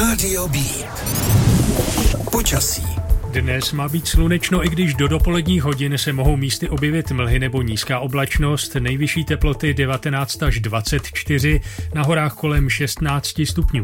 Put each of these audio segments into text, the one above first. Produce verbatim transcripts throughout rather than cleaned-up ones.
Rádio B. Počasí. Dnes má být slunečno, i když do dopoledních hodin se mohou místy objevit mlhy nebo nízká oblačnost. Nejvyšší teploty devatenáct až dvacet čtyři, na horách kolem šestnáct stupňů.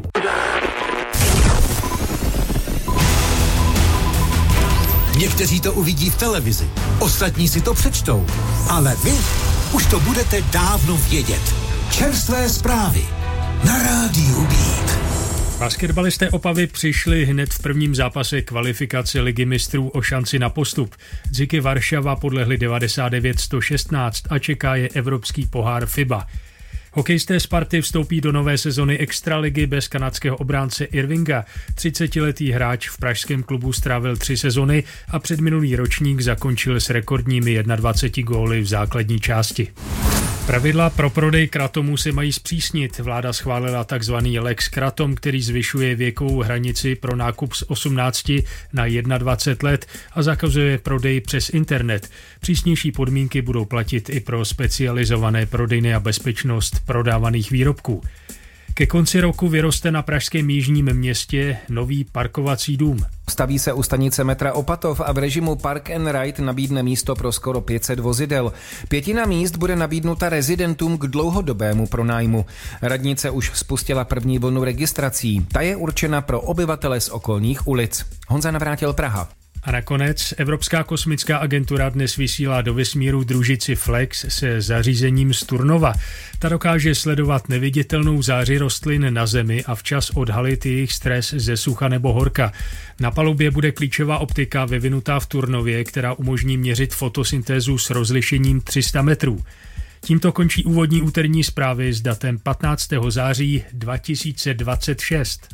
Někteří to uvidí v televizi, ostatní si to přečtou, ale vy už to budete dávno vědět. Čerstvé zprávy na Rádiu Beat. Basketbalisté Opavy přišli hned v prvním zápase kvalifikace Ligy mistrů o šanci na postup. Dziky Varšava podlehli devadesát devět sto šestnáct a čeká je Evropský pohár FIBA. Hokejisté Sparty vstoupí do nové sezony Extraligy bez kanadského obránce Irvinga. třicetiletý hráč v pražském klubu strávil tři sezony a předminulý ročník zakončil s rekordními dvaceti jedna góly v základní části. Pravidla pro prodej kratomů se mají zpřísnit. Vláda schválila takzvaný Lex Kratom, který zvyšuje věkovou hranici pro nákup z osmnácti na dvacet jedna let a zakazuje prodej přes internet. Přísnější podmínky budou platit i pro specializované prodejny a bezpečnost prodávaných výrobků. Ke konci roku vyroste na pražském Jižním Městě nový parkovací dům. Staví se u stanice metra Opatov a v režimu Park and Ride nabídne místo pro skoro pět set vozidel. Pětina míst bude nabídnuta rezidentům k dlouhodobému pronájmu. Radnice už spustila první vlnu registrací. Ta je určena pro obyvatele z okolních ulic. Honza Navrátil, Praha. A nakonec Evropská kosmická agentura dnes vysílá do vesmíru družici Flex se zařízením z Turnova. Ta dokáže sledovat neviditelnou záři rostlin na Zemi a včas odhalit jejich stres ze sucha nebo horka. Na palubě bude klíčová optika vyvinutá v Turnově, která umožní měřit fotosyntézu s rozlišením tři sta metrů. Tímto končí úvodní úterní zprávy s datem patnáctého září dva tisíce dvacet šest.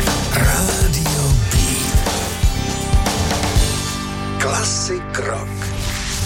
Rádio B. Klasik rock.